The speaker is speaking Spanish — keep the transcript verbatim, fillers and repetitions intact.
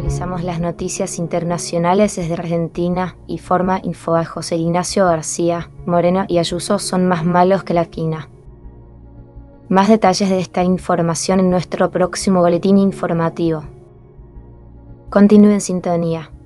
Actualizamos las noticias internacionales desde Argentina y forma info a José Ignacio García. Moreno y Ayuso son más malos que la quina. Más detalles de esta información en nuestro próximo boletín informativo. Continúe en sintonía.